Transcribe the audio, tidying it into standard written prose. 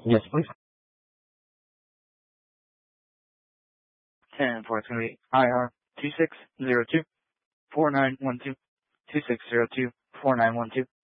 Yes, please. 10 for it's going to be IR 2602 4912 2602 4912.